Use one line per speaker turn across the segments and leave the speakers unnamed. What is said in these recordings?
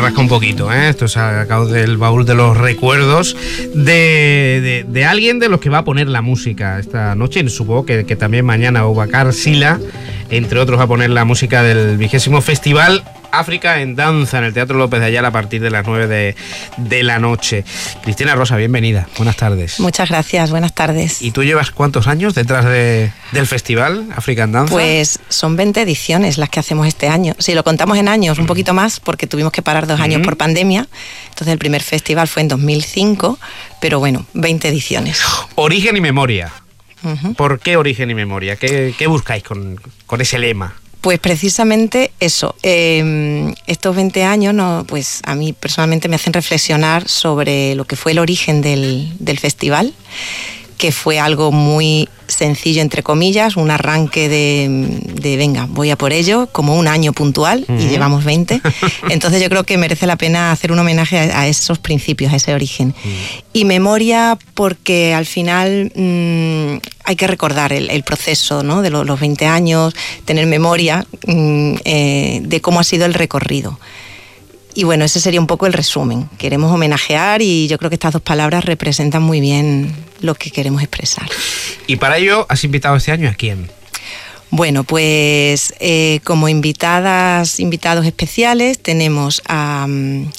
rasca un poquito, ¿eh? Esto es sacado del baúl de los recuerdos de alguien de los que va a poner la música esta noche. Y supongo que también mañana Boubacar Sila, entre otros, va a poner la música del 20º Festival África en Danza en el Teatro López de Ayala a partir de las 9 de la noche. Cristina Rosa, bienvenida. Buenas tardes.
Muchas gracias, buenas tardes.
¿Y tú llevas cuántos años detrás del Festival África en Danza?
Pues son 20 ediciones las que hacemos este año. Si lo contamos en años, un poquito más, porque tuvimos que parar 2 años por pandemia. Entonces el primer festival fue en 2005, pero bueno, 20 ediciones.
Origen y memoria. ¿Por qué origen y memoria? ¿Qué buscáis con ese lema?
Pues precisamente eso, estos 20 años pues a mí personalmente me hacen reflexionar sobre lo que fue el origen del festival, que fue algo muy sencillo, entre comillas, un arranque de venga, voy a por ello, como un año puntual, y llevamos 20. Entonces yo creo que merece la pena hacer un homenaje a esos principios, a ese origen. Y memoria porque al final hay que recordar el proceso, ¿no?, de los 20 años, tener memoria de cómo ha sido el recorrido. Y bueno, ese sería un poco el resumen. Queremos homenajear y yo creo que estas 2 palabras representan muy bien lo que queremos expresar.
¿Y para ello has invitado este año a quién?
Bueno, pues como invitados especiales tenemos a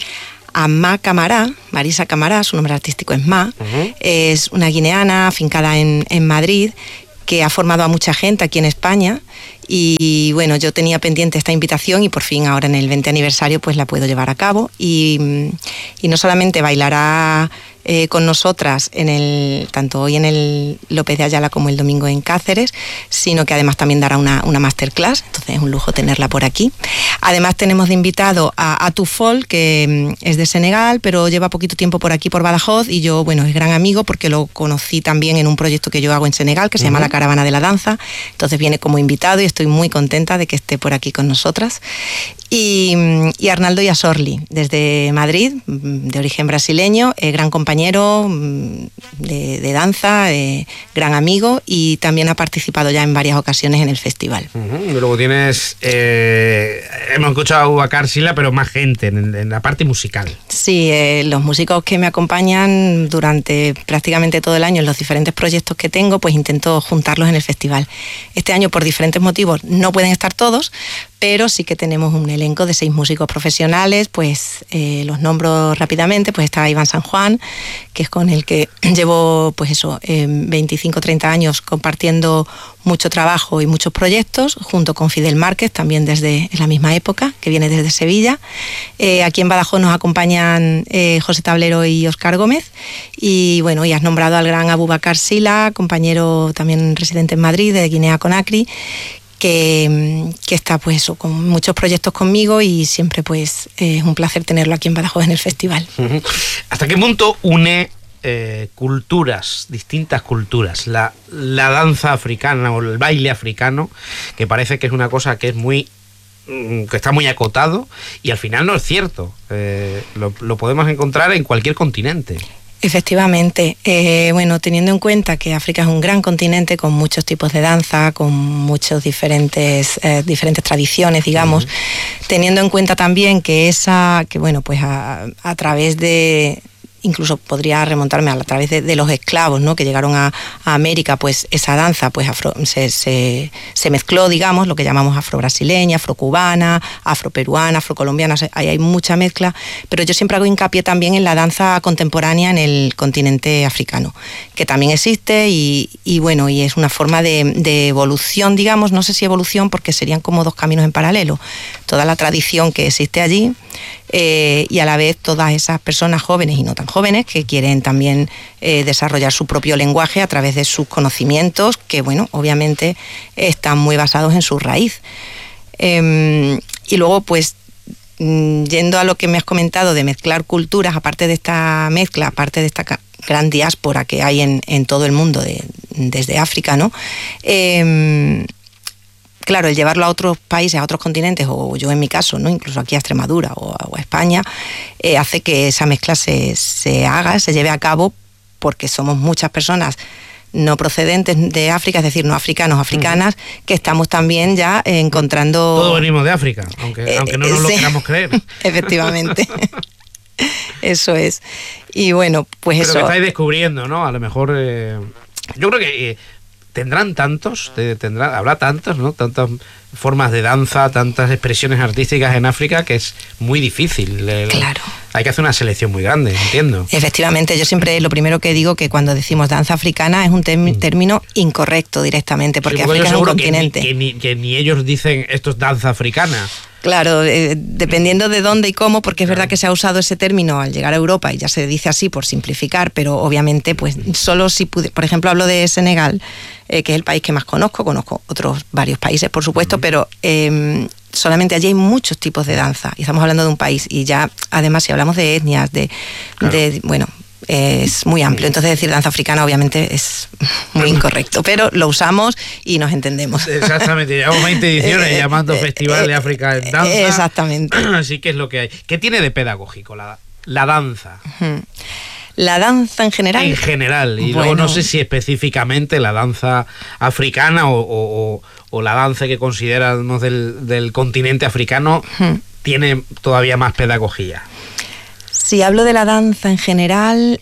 Ma Camará, Marisa Camará, su nombre artístico es Ma, es una guineana afincada en Madrid, que ha formado a mucha gente aquí en España. Y bueno, yo tenía pendiente esta invitación y por fin ahora en el 20 aniversario pues la puedo llevar a cabo y no solamente bailará con nosotras tanto hoy en el López de Ayala como el domingo en Cáceres, sino que además también dará una masterclass, entonces es un lujo tenerla por aquí. Además tenemos de invitado a Atufol, que es de Senegal, pero lleva poquito tiempo por aquí, por Badajoz, y yo, bueno, es gran amigo porque lo conocí también en un proyecto que yo hago en Senegal, que se llama La Caravana de la Danza, entonces viene como invitado y estoy muy contenta de que esté por aquí con nosotras. Y Arnaldo Yasorli, desde Madrid, de origen brasileño, gran compañero de danza, gran amigo, y también ha participado ya en varias ocasiones en el festival.
Y luego tienes, hemos escuchado a Boubacar Sila, pero más gente en la parte musical.
Sí, los músicos que me acompañan durante prácticamente todo el año en los diferentes proyectos que tengo, pues intento juntarlos en el festival. Este año, por diferentes motivos, no pueden estar todos, pero sí que tenemos un elenco de 6 músicos profesionales, pues los nombro rápidamente. Pues está Iván San Juan, que es con el que llevo 25-30 años compartiendo mucho trabajo y muchos proyectos, junto con Fidel Márquez, también desde la misma época, que viene desde Sevilla. Aquí en Badajoz nos acompañan José Tablero y Óscar Gómez, y bueno, y has nombrado al gran Boubacar Sila, compañero también residente en Madrid, de Guinea Conakry, que está pues con muchos proyectos conmigo, y siempre pues es un placer tenerlo aquí en Badajoz en el festival.
¿Hasta qué punto une culturas, distintas culturas, la danza africana o el baile africano, que parece que es una cosa que es que está muy acotado, y al final no es cierto? Lo podemos encontrar en cualquier continente.
Efectivamente, bueno, teniendo en cuenta que África es un gran continente con muchos tipos de danza, con muchos diferentes tradiciones, digamos, teniendo en cuenta también que bueno, pues a través de, incluso podría remontarme a través de los esclavos, ¿no?, que llegaron a América, pues esa danza pues se mezcló, digamos, lo que llamamos afro-brasileña, afro-cubana, afro-peruana, afro-colombiana. O sea, hay mucha mezcla, pero yo siempre hago hincapié también en la danza contemporánea en el continente africano, que también existe y bueno, y es una forma de evolución, digamos, no sé si evolución porque serían como 2 caminos en paralelo, toda la tradición que existe allí, y a la vez todas esas personas jóvenes y no tan jóvenes que quieren también desarrollar su propio lenguaje a través de sus conocimientos, que bueno, obviamente están muy basados en su raíz. Y luego pues yendo a lo que me has comentado de mezclar culturas, aparte de esta mezcla, aparte de esta gran diáspora que hay en todo el mundo desde África, ¿no? Claro, el llevarlo a otros países, a otros continentes, o yo en mi caso, ¿no?, incluso aquí a Extremadura o a España, hace que esa mezcla se lleve a cabo, porque somos muchas personas no procedentes de África, es decir, no africanos, africanas, que estamos también ya encontrando...
Todos venimos de África, aunque no nos lo queramos creer.
Efectivamente. Eso es. Y bueno, pues
pero
eso...
que estáis descubriendo, ¿no? A lo mejor... yo creo que tendrán tantos, habrá tantos, ¿no? Tantas formas de danza, tantas expresiones artísticas en África que es muy difícil.
Claro.
Hay que hacer una selección muy grande, entiendo.
Efectivamente, yo siempre lo primero que digo que cuando decimos danza africana es un término incorrecto directamente, porque África es un continente.
Que ni ellos dicen esto es danza africana.
Claro, dependiendo de dónde y cómo, porque es verdad que se ha usado ese término al llegar a Europa y ya se dice así por simplificar, pero obviamente pues solo si por ejemplo hablo de Senegal, que es el país que más conozco otros varios países por supuesto, pero solamente allí hay muchos tipos de danza y estamos hablando de un país y ya además si hablamos de etnias, bueno, es muy amplio, entonces decir danza africana obviamente es muy incorrecto, pero lo usamos y nos entendemos.
Exactamente, llevamos 20 ediciones llamando Festival de África en Danza.
Exactamente.
Así que es lo que hay. ¿Qué tiene de pedagógico la danza?
La danza en general.
En general, y luego no sé si específicamente la danza africana o la danza que consideramos del continente africano tiene todavía más pedagogía.
Si hablo de la danza en general,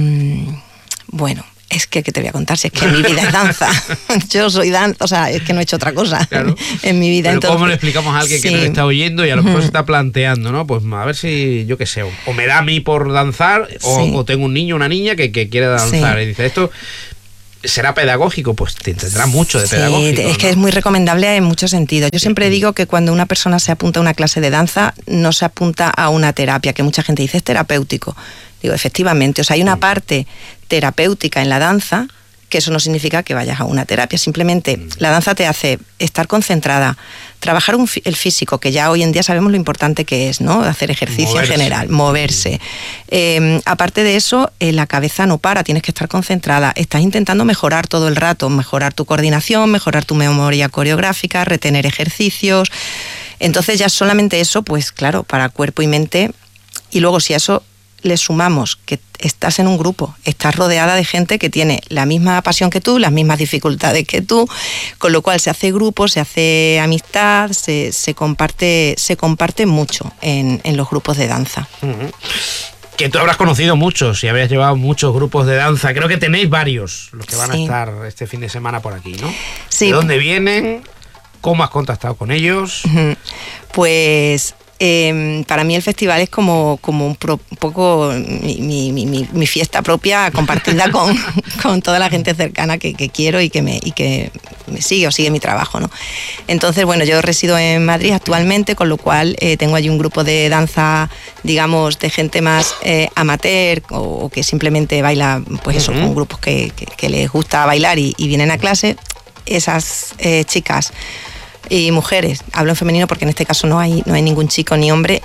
bueno, es que ¿qué te voy a contar? Si es que mi vida es danza. Yo soy danza, o sea, es que no he hecho otra cosa en mi vida.
Pero
entonces,
¿cómo le explicamos a alguien que nos está oyendo y a lo mejor se está planteando, ¿no? Pues a ver si, yo qué sé, o me da a mí por danzar o tengo un niño o una niña que quiere danzar y dice esto... ¿Será pedagógico? Pues tendrá mucho de pedagógico.
Es que es muy recomendable en muchos sentidos. Yo siempre digo que cuando una persona se apunta a una clase de danza, no se apunta a una terapia, que mucha gente dice es terapéutico. Digo, efectivamente, o sea, hay una parte terapéutica en la danza, que eso no significa que vayas a una terapia, simplemente la danza te hace estar concentrada, trabajar el físico, que ya hoy en día sabemos lo importante que es, ¿no? Hacer ejercicio en general, moverse. Aparte de eso, la cabeza no para, tienes que estar concentrada, estás intentando mejorar todo el rato, mejorar tu coordinación, mejorar tu memoria coreográfica, retener ejercicios. Entonces ya solamente eso, pues claro, para cuerpo y mente, y luego si a eso le sumamos que estás en un grupo, estás rodeada de gente que tiene la misma pasión que tú, las mismas dificultades que tú, con lo cual se hace grupo, se hace amistad, se comparte mucho en los grupos de danza.
Que tú habrás conocido muchos y habrías llevado muchos grupos de danza. Creo que tenéis varios, los que van a estar este fin de semana por aquí, ¿no? Sí. ¿De dónde vienen? ¿Cómo has contactado con ellos?
Pues... para mí el festival es como un poco mi fiesta propia compartida con toda la gente cercana que quiero y que me sigue o sigue mi trabajo, ¿no? Entonces, bueno, yo resido en Madrid actualmente, con lo cual tengo allí un grupo de danza, digamos, de gente más amateur o que simplemente baila, pues eso, con grupos que les gusta bailar y vienen a clase. Esas chicas y mujeres, hablo en femenino porque en este caso no hay ningún chico ni hombre,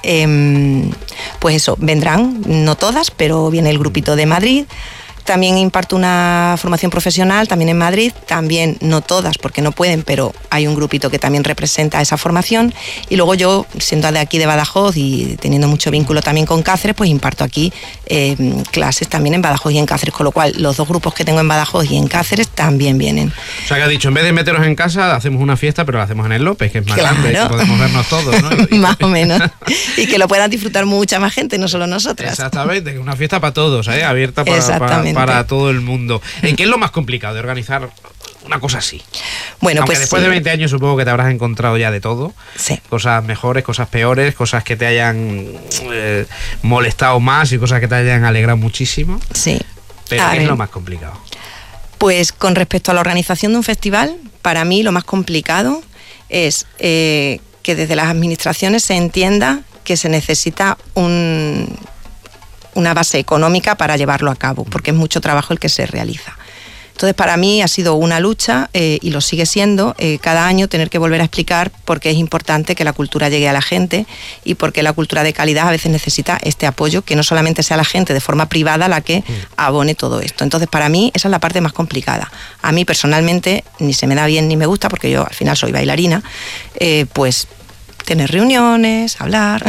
pues eso, vendrán, no todas, pero viene el grupito de Madrid. También imparto una formación profesional, también en Madrid, también no todas porque no pueden, pero hay un grupito que también representa esa formación. Y luego yo, siendo de aquí de Badajoz y teniendo mucho vínculo también con Cáceres, pues imparto aquí clases también en Badajoz y en Cáceres, con lo cual los dos grupos que tengo en Badajoz y en Cáceres también vienen.
O sea que has dicho, en vez de meteros en casa, hacemos una fiesta, pero la hacemos en el López, que es más grande, que podemos vernos todos, ¿no?
Más o menos. Y que lo puedan disfrutar mucha más gente, no solo nosotras.
Exactamente, una fiesta para todos, abierta para todo el mundo. ¿En qué es lo más complicado de organizar una cosa así? Bueno, aunque pues después de 20 años supongo que te habrás encontrado ya de todo.
Sí.
Cosas mejores, cosas peores, cosas que te hayan molestado más y cosas que te hayan alegrado muchísimo.
Sí.
Pero ¿qué es lo más complicado?
Pues con respecto a la organización de un festival, para mí lo más complicado es que desde las administraciones se entienda que se necesita una base económica para llevarlo a cabo, porque es mucho trabajo el que se realiza. Entonces, para mí ha sido una lucha y lo sigue siendo cada año tener que volver a explicar por qué es importante que la cultura llegue a la gente y por qué la cultura de calidad a veces necesita este apoyo, que no solamente sea la gente de forma privada la que abone todo esto. Entonces, para mí esa es la parte más complicada. A mí personalmente ni se me da bien ni me gusta, porque yo al final soy bailarina, pues tener reuniones, hablar.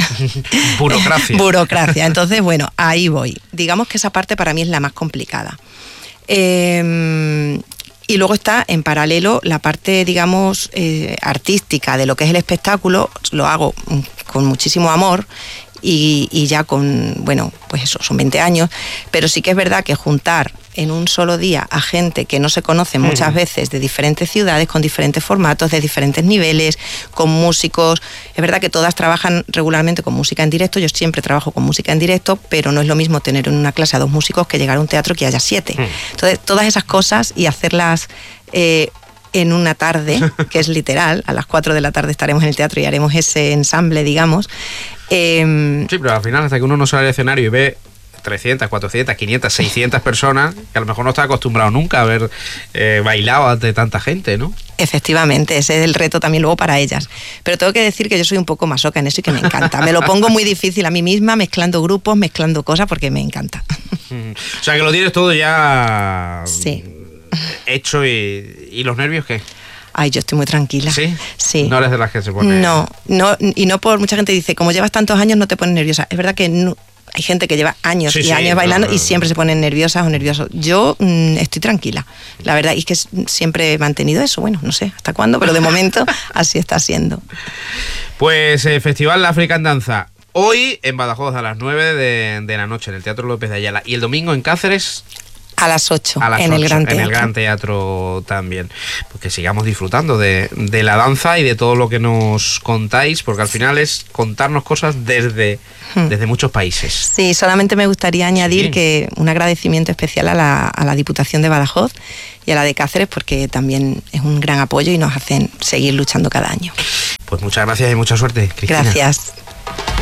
Burocracia.
Burocracia. Entonces, bueno, ahí voy. Digamos que esa parte para mí es la más complicada. Y luego está en paralelo la parte, digamos, artística de lo que es el espectáculo. Lo hago con muchísimo amor y ya con, bueno, pues eso, son 20 años. Pero sí que es verdad que juntar en un solo día a gente que no se conoce muchas veces, de diferentes ciudades, con diferentes formatos, de diferentes niveles, con músicos. Es verdad que todas trabajan regularmente con música en directo. Yo siempre trabajo con música en directo, pero no es lo mismo tener en una clase a 2 músicos que llegar a un teatro que haya 7. Entonces, todas esas cosas y hacerlas en una tarde, que es literal, a las 4 de la tarde estaremos en el teatro y haremos ese ensamble, digamos.
Sí, pero al final, hasta que uno no sale al escenario y ve 300, 400, 500, 600 personas, que a lo mejor no está acostumbrado nunca a haber bailado ante tanta gente, ¿no?
Efectivamente, ese es el reto también luego para ellas. Pero tengo que decir que yo soy un poco masoca en eso y que me encanta. Me lo pongo muy difícil a mí misma, mezclando grupos, mezclando cosas, porque me encanta.
O sea, que lo tienes todo ya hecho y ¿los nervios qué?
Ay, yo estoy muy tranquila.
¿Sí?
Sí.
No eres de las que se pone...
No, y no por mucha gente dice, como llevas tantos años no te pones nerviosa. Es verdad que no, hay gente que lleva años años bailando y siempre se ponen nerviosas o nerviosos. Yo estoy tranquila. La verdad es que siempre he mantenido eso. Bueno, no sé hasta cuándo, pero de momento así está siendo.
Pues Festival African Danza. Hoy en Badajoz a las 9 de la noche en el Teatro López de Ayala. Y el domingo en Cáceres...
A las 8,
en el Gran Teatro también. Pues que sigamos disfrutando de la danza y de todo lo que nos contáis, porque al final es contarnos cosas desde muchos países.
Sí, solamente me gustaría añadir que un agradecimiento especial a la Diputación de Badajoz y a la de Cáceres, porque también es un gran apoyo y nos hacen seguir luchando cada año.
Pues muchas gracias y mucha suerte, Cristina.
Gracias.